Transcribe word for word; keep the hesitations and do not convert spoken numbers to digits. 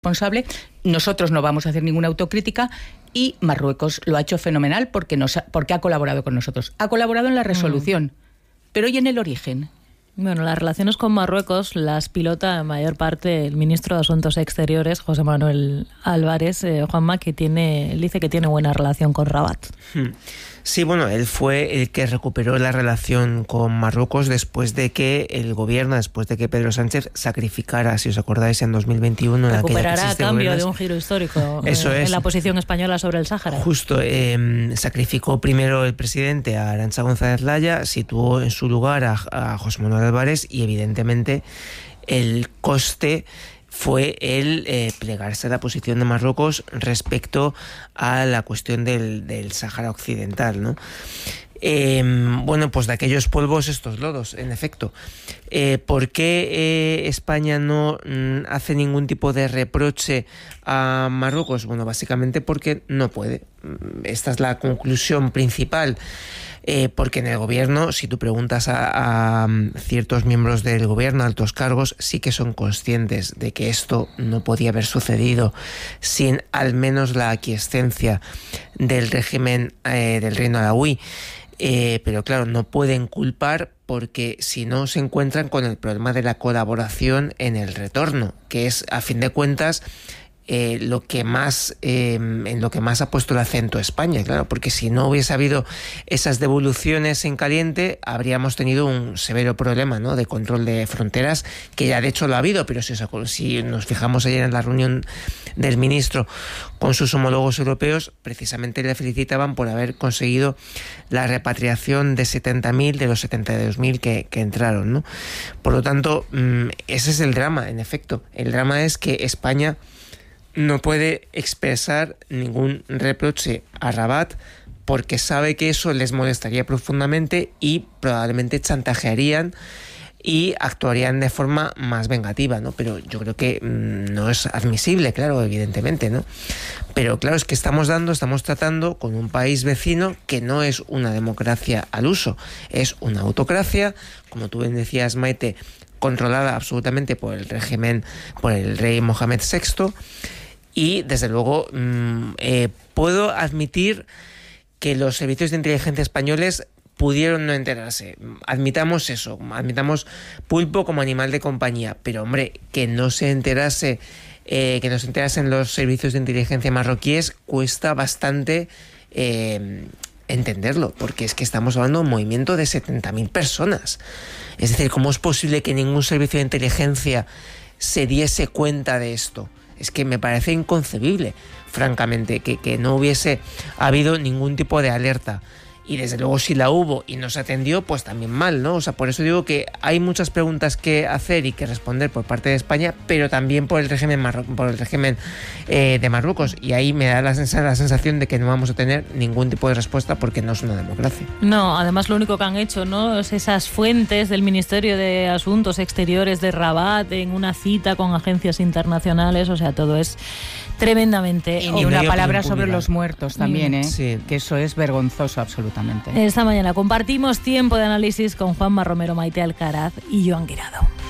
responsable. Nosotros no vamos a hacer ninguna autocrítica y Marruecos lo ha hecho fenomenal porque, nos ha, porque ha colaborado con nosotros. Ha colaborado en la resolución, mm. pero ¿y en el origen? Bueno, las relaciones con Marruecos las pilota en mayor parte el ministro de Asuntos Exteriores, José Manuel Álvarez, eh, Juanma, que tiene, él dice que tiene buena relación con Rabat. Hmm. Sí, bueno, él fue el que recuperó la relación con Marruecos después de que el gobierno, después de que Pedro Sánchez sacrificara, si os acordáis, en dos mil veintiuno... Recuperará a cambio de un giro histórico Eso eh, es. en la posición española sobre el Sáhara. Justo, eh, sacrificó primero el presidente a Arantxa González Laya, situó en su lugar a, a José Manuel Álvarez y evidentemente el coste fue el eh, plegarse a la posición de Marruecos respecto a la cuestión del, del Sáhara Occidental, ¿no? Eh, bueno, pues de aquellos polvos estos lodos, en efecto. Eh, ¿Por qué eh, España no mm, hace ningún tipo de reproche a Marruecos? Bueno, básicamente porque no puede. Esta es la conclusión principal. Eh, porque en el gobierno, si tú preguntas a, a ciertos miembros del gobierno, altos cargos, sí que son conscientes de que esto no podía haber sucedido sin al menos la aquiescencia del régimen eh, del Reino Alauí. Eh, pero claro, no pueden culpar porque si no se encuentran con el problema de la colaboración en el retorno, que es, a fin de cuentas, Eh, lo que más eh, en lo que más ha puesto el acento España, claro, porque si no hubiese habido esas devoluciones en caliente, habríamos tenido un severo problema, ¿no?, de control de fronteras, que ya de hecho lo ha habido, pero si, si nos fijamos ayer en la reunión del ministro con sus homólogos europeos, precisamente le felicitaban por haber conseguido la repatriación de setenta mil de los setenta y dos mil que, que entraron, ¿no? Por lo tanto, ese es el drama, en efecto. El drama es que España no puede expresar ningún reproche a Rabat porque sabe que eso les molestaría profundamente y probablemente chantajearían y actuarían de forma más vengativa, ¿no? Pero yo creo que mmm, no es admisible, claro, evidentemente, ¿no? Pero claro, es que estamos dando, estamos tratando con un país vecino que no es una democracia al uso, es una autocracia, como tú bien decías, Maite, controlada absolutamente por el régimen, por el rey Mohamed sexto. Y, desde luego, mmm, eh, puedo admitir que los servicios de inteligencia españoles pudieron no enterarse. Admitamos eso, admitamos pulpo como animal de compañía. Pero, hombre, que no se enterase, eh, que no se enterasen los servicios de inteligencia marroquíes cuesta bastante eh, entenderlo, porque es que estamos hablando de un movimiento de setenta mil personas. Es decir, ¿cómo es posible que ningún servicio de inteligencia se diese cuenta de esto? Es que me parece inconcebible, francamente, que, que no hubiese habido ningún tipo de alerta. Y desde luego si la hubo y no se atendió, pues también mal, ¿no? O sea, por eso digo que hay muchas preguntas que hacer y que responder por parte de España, pero también por el régimen, Marru- por el régimen eh, de Marruecos. Y ahí me da la, sens- la sensación de que no vamos a tener ningún tipo de respuesta porque no es una democracia. No, además lo único que han hecho, ¿no?, es esas fuentes del Ministerio de Asuntos Exteriores de Rabat en una cita con agencias internacionales, o sea, todo es tremendamente... Y ni una palabra sobre los muertos también, ¿eh? Sí. Que eso es vergonzoso absolutamente. Esta mañana compartimos tiempo de análisis con Juanma Romero, Maite Alcaraz y Joan Guirado.